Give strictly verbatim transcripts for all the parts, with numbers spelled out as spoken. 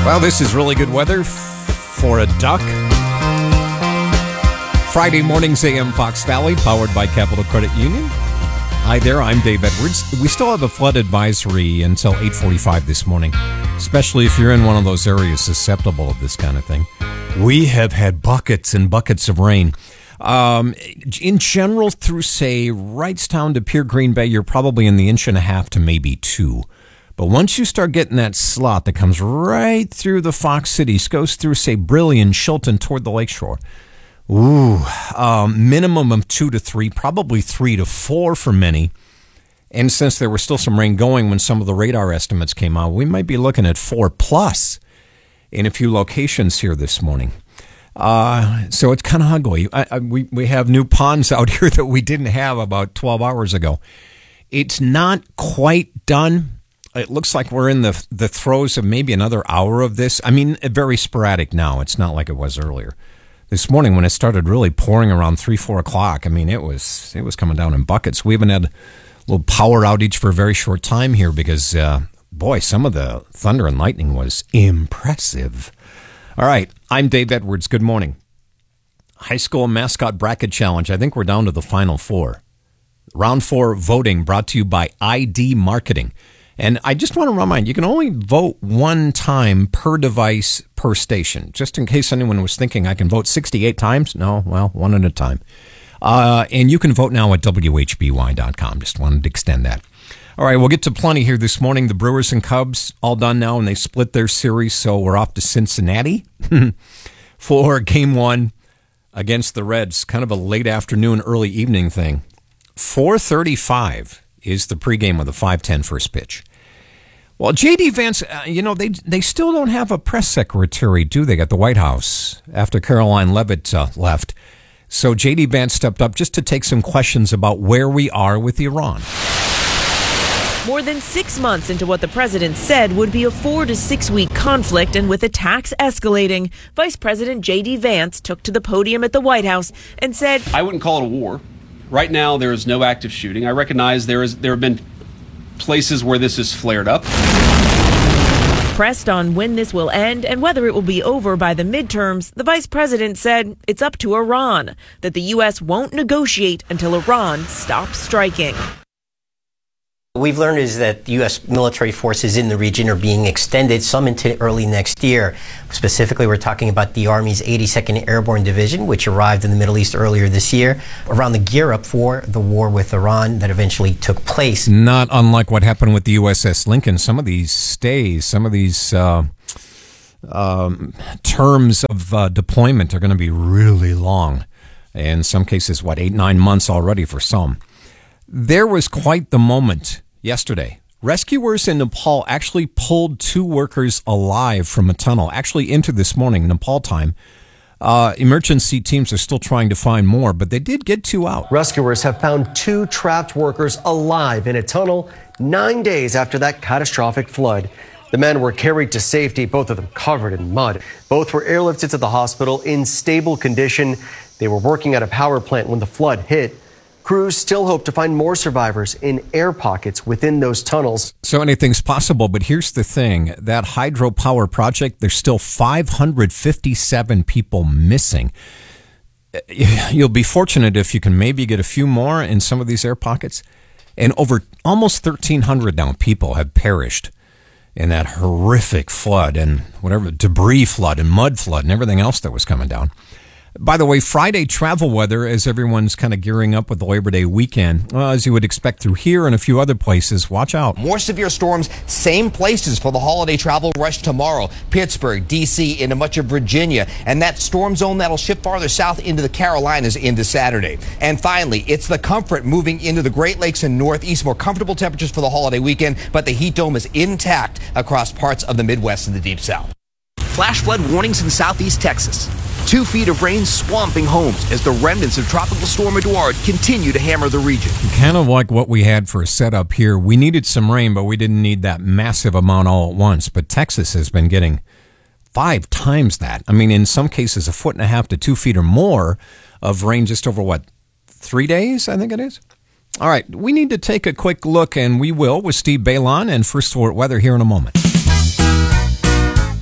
Well, this is really good weather f- for a duck. Friday mornings, A M Fox Valley, powered by Capital Credit Union. Hi there, I'm Dave Edwards. We still have a flood advisory until eight forty-five this morning, especially if you're in one of those areas susceptible of this kind of thing. We have had buckets and buckets of rain. Um, in general, through, say, Wrightstown to Pier Green Bay, you're probably in the inch and a half to maybe two. But once you start getting that slot that comes right through the Fox Cities, goes through, say, Brillion, Chilton, toward the lakeshore, ooh, um, minimum of two to three, probably three to four for many. And since there was still some rain going when some of the radar estimates came out, we might be looking at four plus in a few locations here this morning. Uh, so it's kind of ugly. I, I, we, we have new ponds out here that we didn't have about twelve hours ago. It's not quite done. It looks like we're in the the throes of maybe another hour of this. I mean, very sporadic now. It's not like it was earlier. This morning when it started really pouring around three, four o'clock, I mean, it was it was coming down in buckets. We even had a little power outage for a very short time here because, uh, boy, some of the thunder and lightning was impressive. All right, I'm Dave Edwards. Good morning. High school mascot bracket challenge. I think we're down to the final four. Round four voting brought to you by I D Marketing. And I just want to remind you, you can only vote one time per device per station. Just in case anyone was thinking I can vote sixty-eight times. No, well, one at a time. Uh, and you can vote now at W H B Y dot com. Just wanted to extend that. All right, we'll get to plenty here this morning. The Brewers and Cubs all done now, and they split their series, so we're off to Cincinnati for game one against the Reds. Kind of a late afternoon, early evening thing. four thirty-five is the pregame with a five ten first pitch. Well, J D. Vance, uh, you know, they they still don't have a press secretary, do they, at the White House after Caroline Leavitt uh, left. So J D. Vance stepped up just to take some questions about where we are with Iran. More than six months into what the president said would be a four to six week conflict, and with attacks escalating, Vice President J D. Vance took to the podium at the White House and said, I wouldn't call it a war. Right now, there is no active shooting. I recognize there is there have been places where this has flared up. Pressed on when this will end and whether it will be over by the midterms, the vice president said it's up to Iran, that the U S won't negotiate until Iran stops striking. What we've learned is that U S military forces in the region are being extended, some into early next year. Specifically, we're talking about the Army's eighty-second Airborne Division, which arrived in the Middle East earlier this year, around the gear-up for the war with Iran that eventually took place. Not unlike what happened with the U S S Lincoln. Some of these stays, some of these uh, um, terms of uh, deployment are going to be really long. In some cases, what, eight, nine months already for some. There was quite the moment yesterday. Rescuers in Nepal actually pulled two workers alive from a tunnel, actually into this morning, Nepal time. Uh, emergency teams are still trying to find more, but they did get two out. Rescuers have found two trapped workers alive in a tunnel nine days after that catastrophic flood. The men were carried to safety, both of them covered in mud. Both were airlifted to the hospital in stable condition. They were working at a power plant when the flood hit. Crews still hope to find more survivors in air pockets within those tunnels. So anything's possible, but here's the thing. That hydropower project, there's still five hundred fifty-seven people missing. You'll be fortunate if you can maybe get a few more in some of these air pockets. And over almost thirteen hundred now people have perished in that horrific flood and whatever, debris flood and mud flood and everything else that was coming down. By the way, Friday travel weather as everyone's kind of gearing up with the Labor Day weekend. Well, as you would expect through here and a few other places, watch out. More severe storms, same places for the holiday travel rush tomorrow. Pittsburgh, D C, into much of Virginia. And that storm zone that'll shift farther south into the Carolinas into Saturday. And finally, it's the comfort moving into the Great Lakes and Northeast. More comfortable temperatures for the holiday weekend, but the heat dome is intact across parts of the Midwest and the Deep South. Flash flood warnings in southeast Texas. Two feet of rain swamping homes as the remnants of Tropical Storm Eduard continue to hammer the region. Kind of like what we had for a setup here. We needed some rain, but we didn't need that massive amount all at once. But Texas has been getting five times that. I mean, in some cases, a foot and a half to two feet or more of rain just over, what, three days, I think it is? All right, we need to take a quick look, and we will, with Steve Balon and First Alert Weather here in a moment.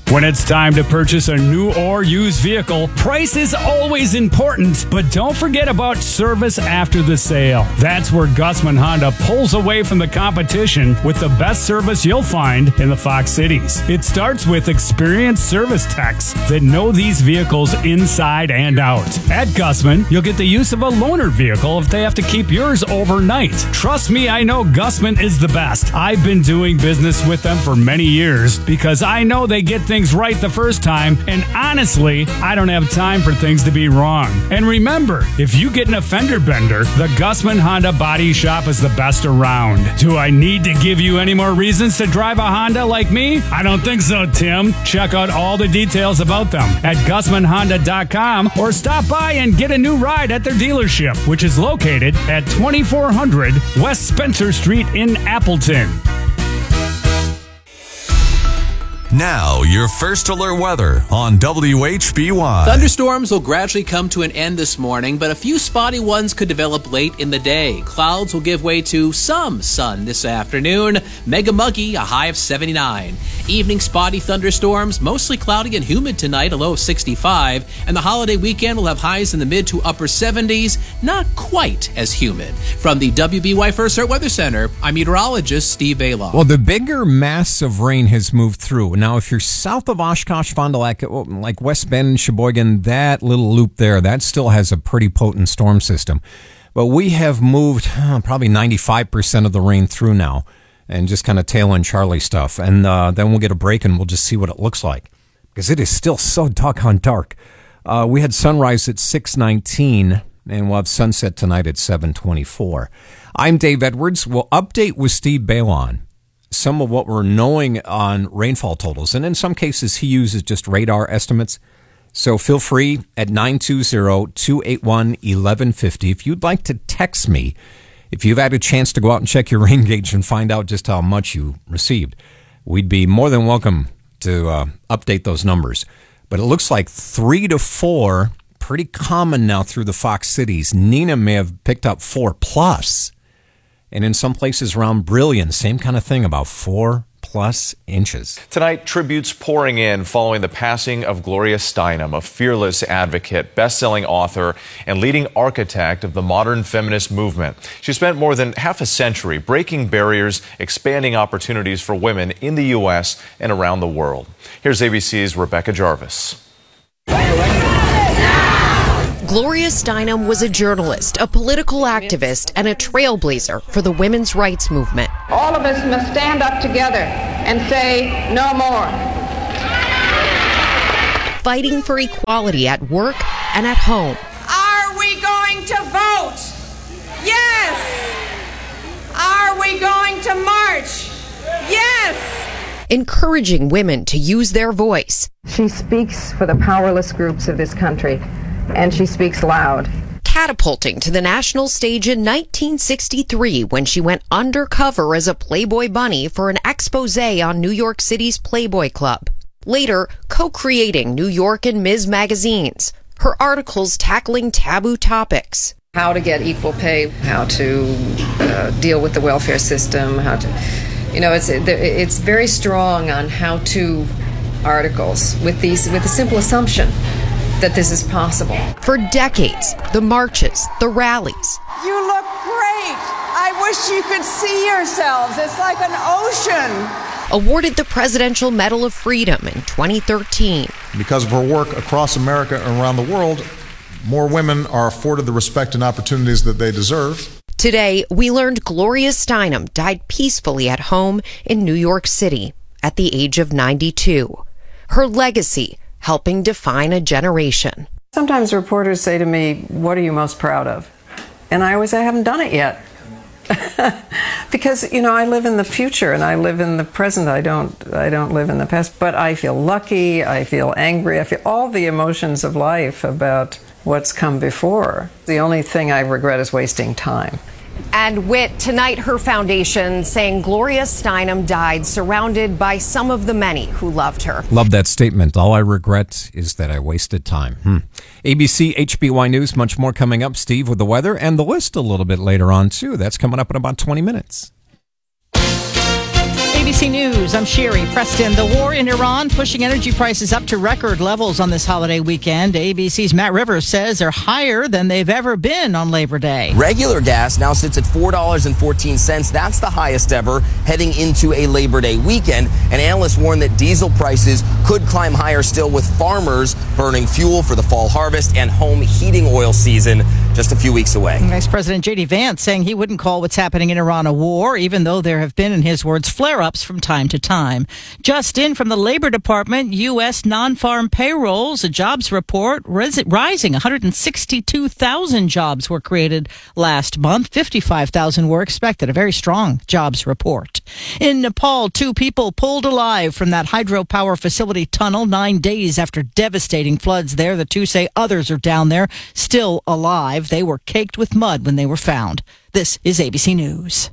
When it's time to purchase a new or used vehicle, price is always important, but don't forget about service after the sale. That's where Gussman Honda pulls away from the competition with the best service you'll find in the Fox Cities. It starts with experienced service techs that know these vehicles inside and out. At Gussman, you'll get the use of a loaner vehicle if they have to keep yours overnight. Trust me, I know Gussman is the best. I've been doing business with them for many years because I know they get things right the first time, and honestly, I don't have time for things to be wrong. And remember, if you get an offender bender, the Gussman Honda Body Shop is the best around. Do I need to give you any more reasons to drive a Honda like me? I don't think so, Tim. Check out all the details about them at Gussman Honda dot com or stop by and get a new ride at their dealership, which is located at twenty-four hundred West Spencer Street in Appleton. Now, your first alert weather on W H B Y. Thunderstorms will gradually come to an end this morning, but a few spotty ones could develop late in the day. Clouds will give way to some sun this afternoon. Mega muggy, a high of seventy-nine. Evening spotty thunderstorms, mostly cloudy and humid tonight, a low of sixty-five. And the holiday weekend will have highs in the mid to upper seventies, not quite as humid. From the W B Y First Alert Weather Center, I'm meteorologist Steve Bailoff. Well, the bigger mass of rain has moved through. Now, if you're south of Oshkosh, Fond du Lac, like West Bend, Sheboygan, that little loop there, that still has a pretty potent storm system. But we have moved huh, probably ninety-five percent of the rain through now and just kind of tail end Charlie stuff. And uh, then we'll get a break and we'll just see what it looks like because it is still so doggone dark. Uh, we had sunrise at six nineteen and we'll have sunset tonight at seven twenty-four. I'm Dave Edwards. We'll update with Steve Bailon some of what we're knowing on rainfall totals. And in some cases, he uses just radar estimates. So feel free at nine two zero, two eight one, one one five zero. If you'd like to text me, if you've had a chance to go out and check your rain gauge and find out just how much you received, we'd be more than welcome to uh, update those numbers. But it looks like three to four, pretty common now through the Fox cities. Neenah may have picked up four plus. And in some places around Brillion, same kind of thing, about four plus inches. Tonight, tributes pouring in following the passing of Gloria Steinem, a fearless advocate, best-selling author, and leading architect of the modern feminist movement. She spent more than half a century breaking barriers, expanding opportunities for women in the U S and around the world. Here's A B C's Rebecca Jarvis. Gloria Steinem was a journalist, a political activist, and a trailblazer for the women's rights movement. All of us must stand up together and say no more. Fighting for equality at work and at home. Are we going to vote? Yes. Are we going to march? Yes. Encouraging women to use their voice. She speaks for the powerless groups of this country. And she speaks loud. Catapulting to the national stage in nineteen sixty-three when she went undercover as a Playboy bunny for an expose on New York City's Playboy Club. Later, co-creating New York and Miz magazines. Her articles tackling taboo topics. How to get equal pay, how to uh, deal with the welfare system, how to, you know, it's it's very strong on how-to articles with these with the simple assumption that this is possible. For decades, the marches, the rallies. You look great. I wish you could see yourselves. It's like an ocean. Awarded the Presidential Medal of Freedom in twenty thirteen. Because of her work across America and around the world, more women are afforded the respect and opportunities that they deserve. Today, we learned Gloria Steinem died peacefully at home in New York City at the age of ninety-two. Her legacy helping define a generation. Sometimes reporters say to me, what are you most proud of? And I always say, I haven't done it yet. Because, you know, I live in the future and I live in the present. I don't, I don't live in the past, but I feel lucky. I feel angry. I feel all the emotions of life about what's come before. The only thing I regret is wasting time. And with tonight, her foundation saying Gloria Steinem died surrounded by some of the many who loved her. Love that statement. All I regret is that I wasted time. Hmm. A B C, H B Y News, much more coming up. Steve with the weather and the list a little bit later on, too. That's coming up in about twenty minutes. A A B C News, I'm Sherry Preston. The war in Iran pushing energy prices up to record levels on this holiday weekend. A B C's Matt Rivers says they're higher than they've ever been on Labor Day. Regular gas now sits at four dollars and fourteen cents. That's the highest ever heading into a Labor Day weekend. And analysts warn that diesel prices could climb higher still, with farmers burning fuel for the fall harvest and home heating oil season just a few weeks away. Vice President J D Vance saying he wouldn't call what's happening in Iran a war, even though there have been, in his words, flare-ups from time to time. Just in from the Labor Department, U S non-farm payrolls, a jobs report ris- rising. one hundred sixty-two thousand jobs were created last month. fifty-five thousand were expected. A very strong jobs report. In Nepal, two people pulled alive from that hydropower facility tunnel nine days after devastating floods there. The two say others are down there still alive. They were caked with mud when they were found. This is A B C News.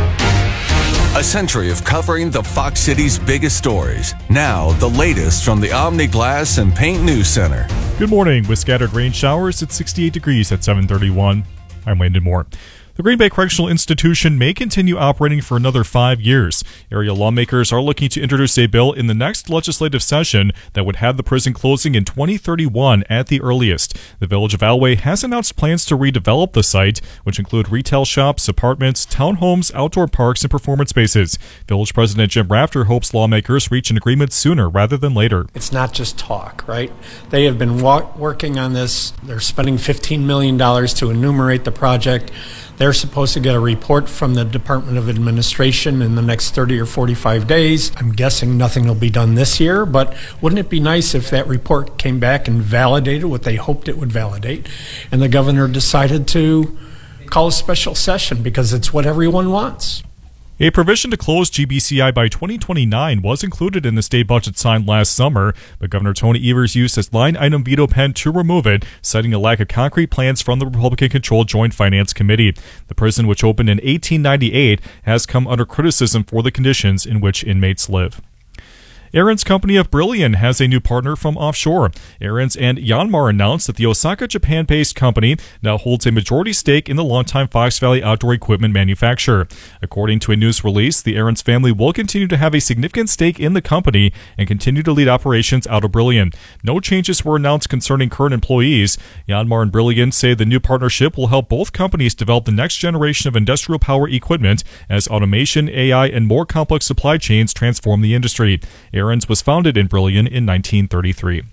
A century of covering the Fox City's biggest stories. Now, the latest from the Omni Glass and Paint News Center. Good morning. With scattered rain showers, it's sixty-eight degrees at seven thirty-one. I'm Landon Moore. The Green Bay Correctional Institution may continue operating for another five years. Area lawmakers are looking to introduce a bill in the next legislative session that would have the prison closing in twenty thirty-one at the earliest. The Village of Alway has announced plans to redevelop the site, which include retail shops, apartments, townhomes, outdoor parks, and performance spaces. Village President Jim Rafter hopes lawmakers reach an agreement sooner rather than later. It's not just talk, right? They have been wa- working on this. They're spending fifteen million dollars to enumerate the project. They're supposed to get a report from the Department of Administration in the next thirty or forty-five days. I'm guessing nothing will be done this year, but wouldn't it be nice if that report came back and validated what they hoped it would validate, and the governor decided to call a special session because it's what everyone wants? A provision to close G B C I by twenty twenty-nine was included in the state budget signed last summer, but Governor Tony Evers used his line item veto pen to remove it, citing a lack of concrete plans from the Republican-controlled Joint Finance Committee. The prison, which opened in eighteen ninety-eight, has come under criticism for the conditions in which inmates live. Aaron's company of Brillion has a new partner from offshore. Aaron's and Yanmar announced that the Osaka, Japan-based company now holds a majority stake in the longtime Fox Valley outdoor equipment manufacturer. According to a news release, the Aaron's family will continue to have a significant stake in the company and continue to lead operations out of Brillion. No changes were announced concerning current employees. Yanmar and Brillion say the new partnership will help both companies develop the next generation of industrial power equipment as automation, A I, and more complex supply chains transform the industry. Aaron's was founded in Brillion in nineteen thirty-three.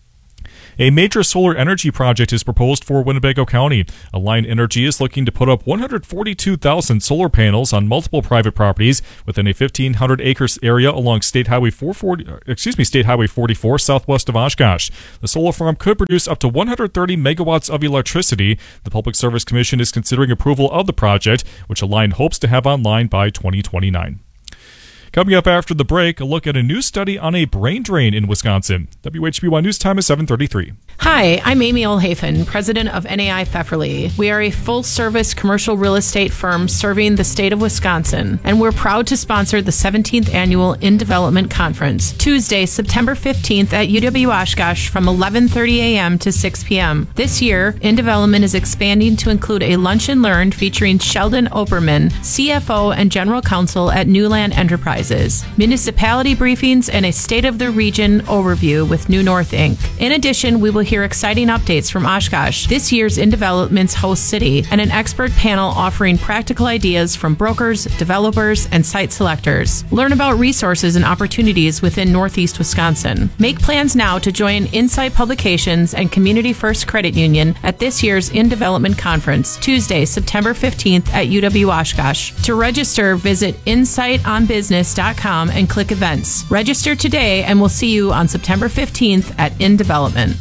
A major solar energy project is proposed for Winnebago County. Alliant Energy is looking to put up one hundred forty-two thousand solar panels on multiple private properties within a fifteen hundred acres area along State Highway four forty, excuse me, State Highway forty-four southwest of Oshkosh. The solar farm could produce up to one hundred thirty megawatts of electricity. The Public Service Commission is considering approval of the project, which Alliant hopes to have online by twenty twenty-nine. Coming up after the break, a look at a new study on a brain drain in Wisconsin. W H B Y News Time is seven thirty-three. Hi, I'm Amy Olhafen, president of N A I Pfefferly. We are a full-service commercial real estate firm serving the state of Wisconsin, and we're proud to sponsor the seventeenth Annual In Development Conference, Tuesday, September fifteenth at U W Oshkosh from eleven thirty a.m. to six p.m. This year, In Development is expanding to include a lunch and learn featuring Sheldon Oberman, C F O and General Counsel at Newland Enterprises, municipality briefings, and a State of the Region overview with New North Incorporated. In addition, we will hear exciting updates from Oshkosh, this year's In Development's host city, and an expert panel offering practical ideas from brokers, developers, and site selectors. Learn about resources and opportunities within Northeast Wisconsin. Make plans now to join Insight Publications and Community First Credit Union at this year's In Development Conference, Tuesday, September fifteenth at U W Oshkosh. To register, visit insight on business dot com and click events. Register today, and we'll see you on September fifteenth at In Development.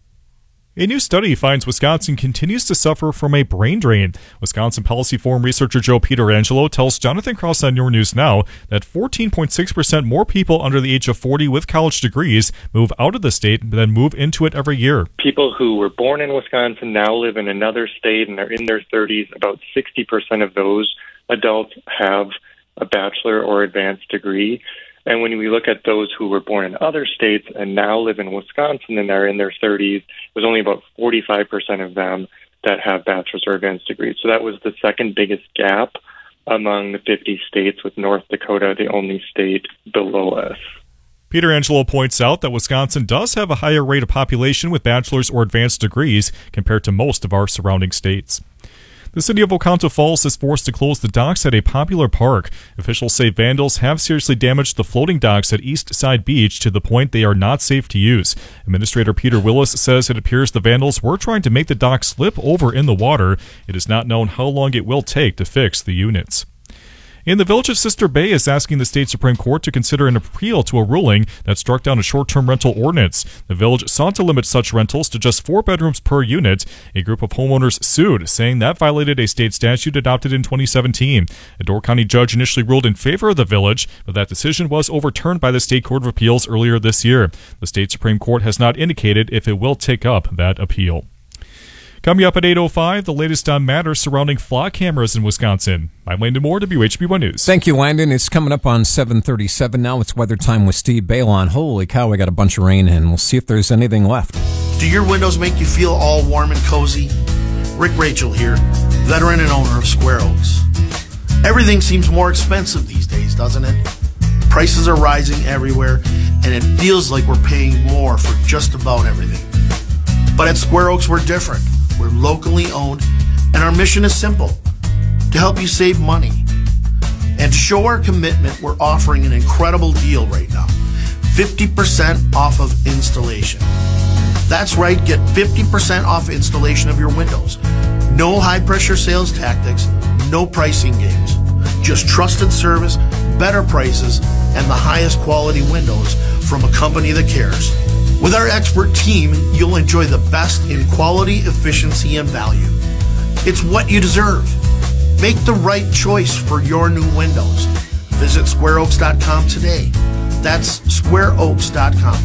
A new study finds Wisconsin continues to suffer from a brain drain. Wisconsin Policy Forum researcher Joe Pietrangelo tells Jonathan Krause on Your News Now that fourteen point six percent more people under the age of forty with college degrees move out of the state than move into it every year. People who were born in Wisconsin now live in another state and they're in their thirties. About sixty percent of those adults have a bachelor or advanced degree. And when we look at those who were born in other states and now live in Wisconsin and they're in their thirties, there's only about forty-five percent of them that have bachelor's or advanced degrees. So that was the second biggest gap among the fifty states, with North Dakota the only state below us. Peter Angelo points out that Wisconsin does have a higher rate of population with bachelor's or advanced degrees compared to most of our surrounding states. The city of Oconto Falls is forced to close the docks at a popular park. Officials say vandals have seriously damaged the floating docks at East Side Beach to the point they are not safe to use. Administrator Peter Willis says it appears the vandals were trying to make the dock slip over in the water. It is not known how long it will take to fix the units. And the Village of Sister Bay is asking the state Supreme Court to consider an appeal to a ruling that struck down a short-term rental ordinance. The village sought to limit such rentals to just four bedrooms per unit. A group of homeowners sued, saying that violated a state statute adopted in twenty seventeen. A Door County judge initially ruled in favor of the village, but that decision was overturned by the State Court of Appeals earlier this year. The state Supreme Court has not indicated if it will take up that appeal. Coming up at eight oh five, the latest on matters surrounding flock cameras in Wisconsin. I'm Landon Moore, W H B one News. Thank you, Landon. It's coming up on seven thirty-seven now. It's weather time with Steve Balon. Holy cow, we got a bunch of rain, and we'll see if there's anything left. Do your windows make you feel all warm and cozy? Rick Rachel here, veteran and owner of Square Oaks. Everything seems more expensive these days, doesn't it? Prices are rising everywhere, and it feels like we're paying more for just about everything. But at Square Oaks, we're different. We're locally owned, and our mission is simple: to help you save money. And to show our commitment, we're offering an incredible deal right now. fifty percent off of installation. That's right, get fifty percent off installation of your windows. No high-pressure sales tactics, no pricing games. Just trusted service, better prices, and the highest quality windows from a company that cares. With our expert team, you'll enjoy the best in quality, efficiency, and value. It's what you deserve. Make the right choice for your new windows. Visit square oaks dot com today. That's square oaks dot com.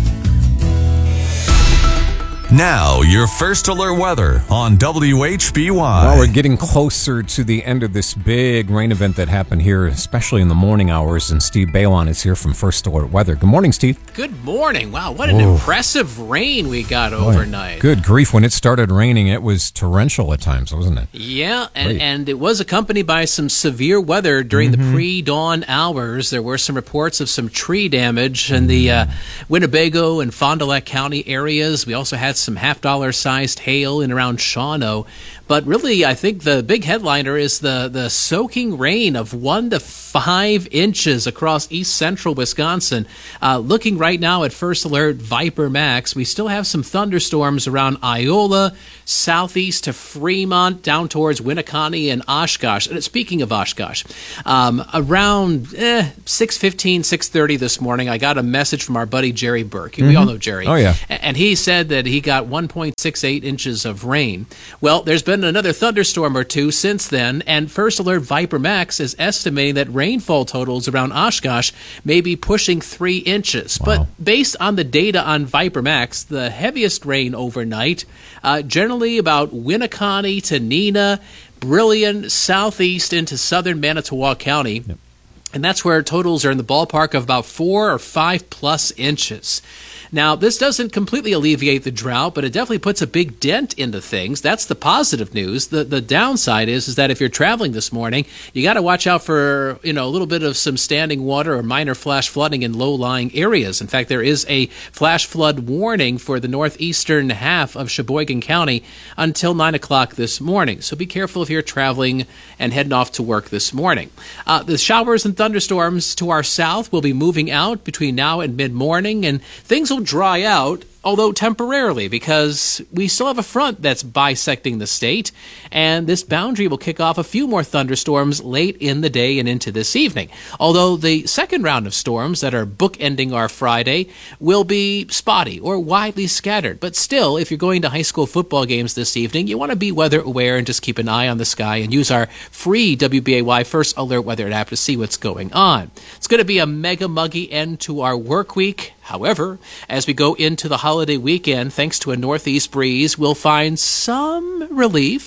Now, your first alert weather on W H B Y. Well, we're getting closer to the end of this big rain event that happened here, especially in the morning hours, and Steve Balon is here from First Alert Weather. Good morning, Steve. Good morning. Wow, what an Whoa. impressive rain we got Boy, overnight. Good grief. When it started raining, it was torrential at times, wasn't it? Yeah, and, and it was accompanied by some severe weather during mm-hmm. the pre-dawn hours. There were some reports of some tree damage in the uh, Winnebago and Fond du Lac County areas. We also had some half-dollar sized hail in around Shawano. But really, I think the big headliner is the, the soaking rain of one to five inches across east central Wisconsin. Uh, looking right now at First Alert Viper Max, we still have some thunderstorms around Iola, southeast to Fremont, down towards Winneconne and Oshkosh. And speaking of Oshkosh, um, around eh, six fifteen, six thirty this morning, I got a message from our buddy Jerry Burke. Mm-hmm. We all know Jerry. Oh, yeah. And he said that he got one point six eight inches of rain. Well, there's been another thunderstorm or two since then, and First Alert Viper Max is estimating that rainfall totals around Oshkosh may be pushing three inches. Wow. But based on the data on Viper Max, the heaviest rain overnight, uh, generally about Winneconne to Neenah, Brillion, southeast into southern Manitowoc County. Yep. And that's where totals are in the ballpark of about four or five plus inches. Now, this doesn't completely alleviate the drought, but it definitely puts a big dent into things. That's the positive news. The the downside is, is that if you're traveling this morning, you got to watch out for, you know, a little bit of some standing water or minor flash flooding in low-lying areas. In fact, there is a flash flood warning for the northeastern half of Sheboygan County until nine o'clock this morning. So be careful if you're traveling and heading off to work this morning. Uh, the showers and thunderstorms to our south will be moving out between now and mid-morning, and things will dry out, although temporarily, because we still have a front that's bisecting the state, and this boundary will kick off a few more thunderstorms late in the day and into this evening. Although the second round of storms that are bookending our Friday will be spotty or widely scattered. But still, if you're going to high school football games this evening, you want to be weather aware and just keep an eye on the sky and use our free W B A Y First Alert Weather app to see what's going on. It's going to be a mega muggy end to our work week. However, as we go into the holiday weekend, thanks to a northeast breeze, we'll find some relief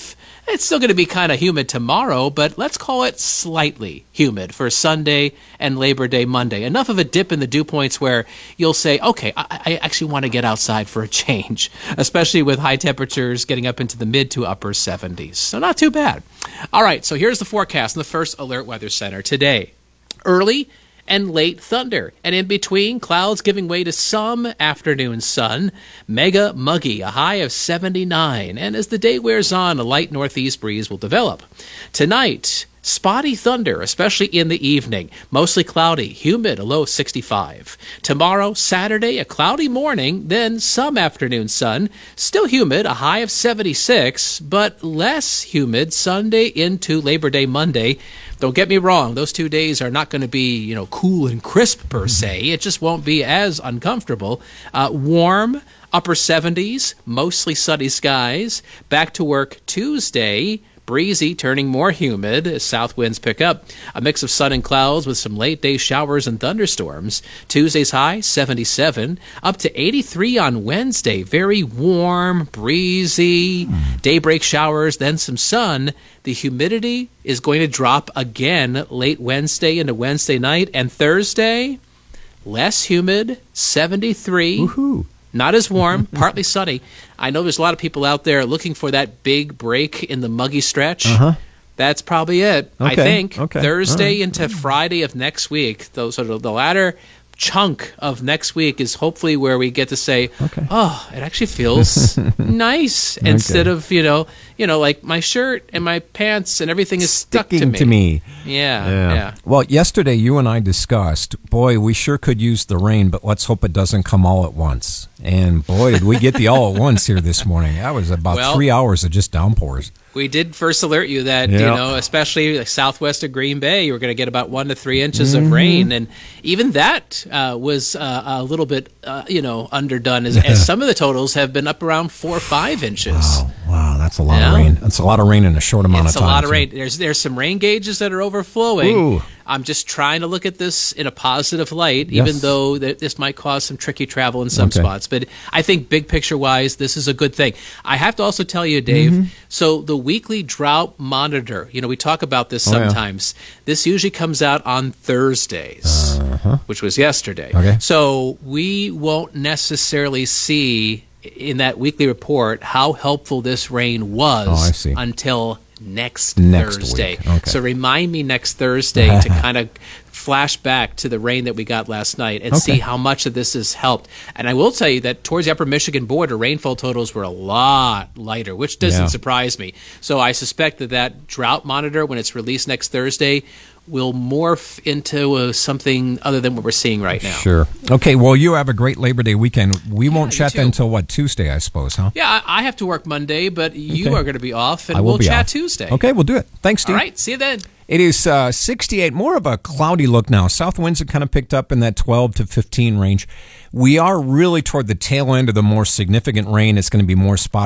It's still going to be kind of humid tomorrow, but let's call it slightly humid for Sunday and Labor Day Monday. Enough of a dip in the dew points where you'll say, okay, I, I actually want to get outside for a change, especially with high temperatures getting up into the mid to upper seventies. So not too bad. All right, so here's the forecast in the First Alert Weather Center today. Early and late thunder, and in between, clouds giving way to some afternoon sun. Mega muggy, a high of seventy-nine, and as the day wears on, a light northeast breeze will develop. Tonight, spotty thunder, especially in the evening. Mostly cloudy, humid, a low of sixty-five. Tomorrow, Saturday, a cloudy morning, then some afternoon sun. Still humid, a high of seventy-six, but less humid Sunday into Labor Day Monday. Don't get me wrong, those two days are not going to be, you know, cool and crisp per se. It just won't be as uncomfortable. Uh, warm, upper seventies, mostly sunny skies. Back to work Tuesday. Breezy, turning more humid as south winds pick up. A mix of sun and clouds with some late-day showers and thunderstorms. Tuesday's high, seventy-seven. Up to eighty-three on Wednesday. Very warm, breezy. Daybreak showers, then some sun. The humidity is going to drop again late Wednesday into Wednesday night. And Thursday, less humid, seventy-three. Woohoo. Not as warm, partly sunny. I know there's a lot of people out there looking for that big break in the muggy stretch. Uh-huh. That's probably it, Okay, I think. okay, Thursday all right. into Friday of next week, those sort of the latter chunk of next week is hopefully where we get to say, oh, it actually feels nice Okay. instead of, you know, you know, like my shirt and my pants and everything is stuck Sticking to me. to me. Yeah, yeah. Well, yesterday you and I discussed, boy, we sure could use the rain, but let's hope it doesn't come all at once. And boy, did we get the all at once here this morning. That was about Well- three hours of just downpours. We did first alert you that, you Yeah. know, especially like southwest of Green Bay, you were going to get about one to three inches Mhm. of rain. And even that uh, was uh, a little bit, uh, you know, underdone as, as some of the totals have been up around four or five inches. Wow, wow, that's a lot Yeah. of rain. That's a lot of rain in a short amount It's of a time. lot of too. rain. There's there's some rain gauges that are overflowing. Ooh. I'm just trying to look at this in a positive light, Yes. even though th- this might cause some tricky travel in some Okay. spots. But I think big picture wise, this is a good thing. I have to also tell you, Dave, Mhm. so the weekly drought monitor, you know, we talk about this Oh, yeah. sometimes. This usually comes out on Thursdays, Uh-huh. which was yesterday. Okay. So we won't necessarily see in that weekly report how helpful this rain was Oh, I see. until next, Next Thursday. week. Okay. So remind me next Thursday to kind of flash back to the rain that we got last night and Okay. see how much of this has helped. And I will tell you that towards the upper Michigan border, rainfall totals were a lot lighter, which doesn't Yeah. surprise me. So I suspect that that drought monitor, when it's released next Thursday, will morph into uh, something other than what we're seeing right now. Sure. Okay, well, you have a great Labor Day weekend. We won't you chat too. then until, what, Tuesday, I suppose, huh? Yeah, I I have to work Monday, but you Okay. are going to be off, and I will we'll be chat off. Tuesday. Okay, we'll do it. Thanks, Steve. All right, see you then. It is uh, sixty-eight, more of a cloudy look now. South winds have kind of picked up in that twelve to fifteen range. We are really toward the tail end of the more significant rain. It's going to be more spotty